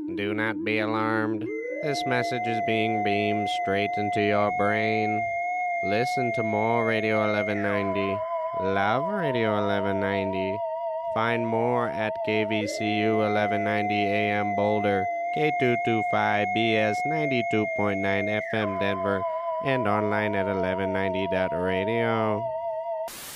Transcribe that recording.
Do not be alarmed. This message is being beamed straight into your brain. Listen to more Radio 1190. Love Radio 1190. Find more at KVCU 1190 AM Boulder, K225BS 92.9 FM Denver, and online at 1190.radio.